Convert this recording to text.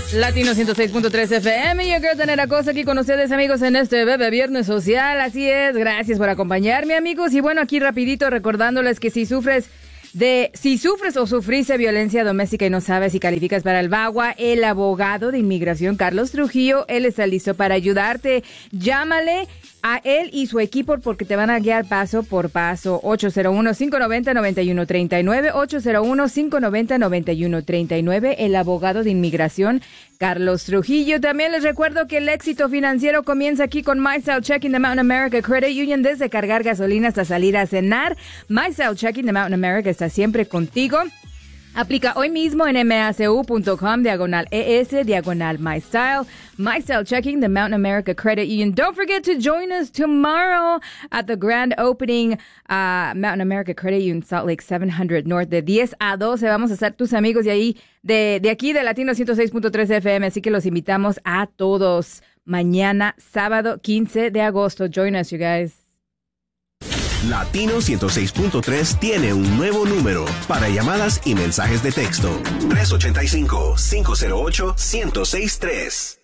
Latino 106.3 FM y yo quiero tener a cosa aquí con ustedes, amigos, en este Bebé Viernes Social. Así es, gracias por acompañarme, amigos. Y bueno, aquí rapidito recordándoles que si sufres o sufriste violencia doméstica y no sabes si calificas para el VAWA, el abogado de inmigración Carlos Trujillo, él está listo para ayudarte. Llámale a él y su equipo porque te van a guiar paso por paso. 801-590-9139, 801-590-9139, el abogado de inmigración Carlos Trujillo. También les recuerdo que el éxito financiero comienza aquí con MyStyle Checking de Mountain America Credit Union. Desde cargar gasolina hasta salir a cenar, MyStyle Checking de Mountain America está siempre contigo. Aplica hoy mismo en macu.com/ES/MyStyle. MyStyle Checking the Mountain America Credit Union. Don't forget to join us tomorrow at the grand opening, Mountain America Credit Union, Salt Lake 700 North, de 10 a 12. Vamos a ser tus amigos de ahí, de aquí, de Latino 106.3 FM. Así que los invitamos a todos mañana, sábado 15 de agosto. Join us, you guys. Latino 106.3 tiene un nuevo número para llamadas y mensajes de texto. 385-508-1063.